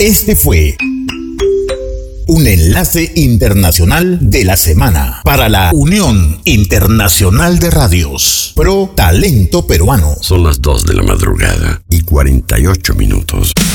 Este fue un enlace internacional de la semana para la Unión Internacional de Radios Pro Talento Peruano. Son las 2 de la madrugada y 48 minutos.